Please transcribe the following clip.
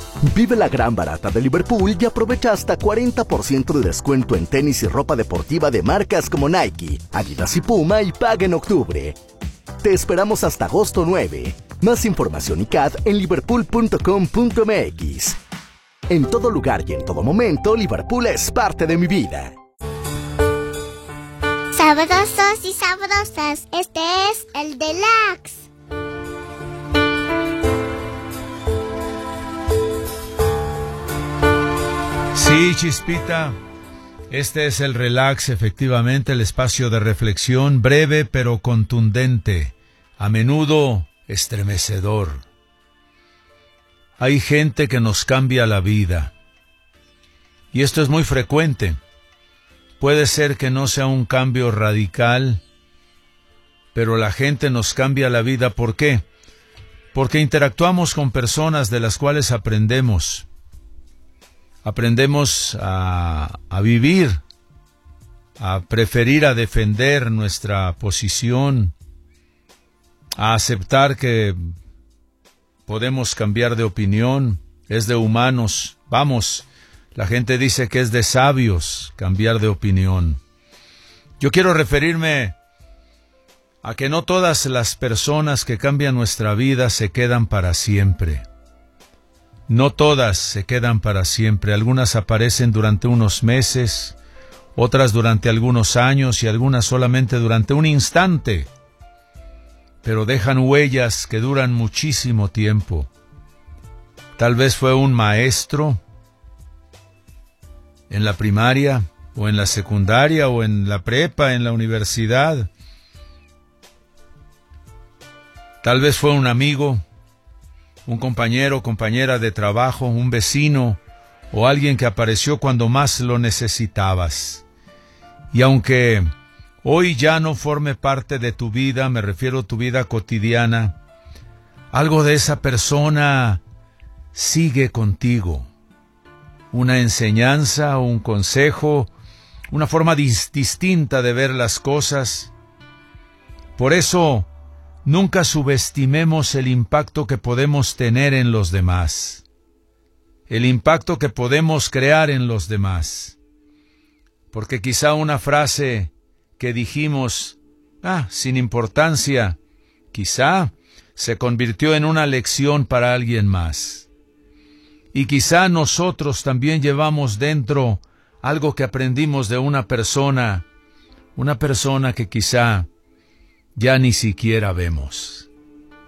Vive la gran barata de Liverpool y aprovecha hasta 40% de descuento en tenis y ropa deportiva de marcas como Nike, Adidas y Puma y paga en octubre. Te esperamos hasta agosto 9. Más información y CAD en liverpool.com.mx. En todo lugar y en todo momento, Liverpool es parte de mi vida. Sabrosos y sabrosas, este es el Deluxe. Sí, Chispita, este es el Relax, efectivamente, el espacio de reflexión breve pero contundente, a menudo estremecedor. Hay gente que nos cambia la vida, y esto es muy frecuente. Puede ser que no sea un cambio radical, pero la gente nos cambia la vida. ¿Por qué? Porque interactuamos con personas de las cuales aprendemos. Aprendemos a vivir, a preferir, a defender nuestra posición, a aceptar que podemos cambiar de opinión. Es de humanos. Vamos, la gente dice que es de sabios cambiar de opinión. Yo quiero referirme a que no todas las personas que cambian nuestra vida se quedan para siempre. No todas se quedan para siempre. Algunas aparecen durante unos meses, otras durante algunos años y algunas solamente durante un instante. Pero dejan huellas que duran muchísimo tiempo. Tal vez fue un maestro en la primaria, o en la secundaria, o en la prepa, en la universidad. Tal vez fue un amigo, un compañero, compañera de trabajo, un vecino, o alguien que apareció cuando más lo necesitabas. Y aunque hoy ya no forme parte de tu vida, me refiero a tu vida cotidiana, algo de esa persona sigue contigo. Una enseñanza, un consejo, una forma distinta de ver las cosas. Por eso, nunca subestimemos el impacto que podemos tener en los demás, el impacto que podemos crear en los demás. Porque quizá una frase que dijimos, sin importancia, quizá se convirtió en una lección para alguien más. Y quizá nosotros también llevamos dentro algo que aprendimos de una persona que quizá ya ni siquiera vemos.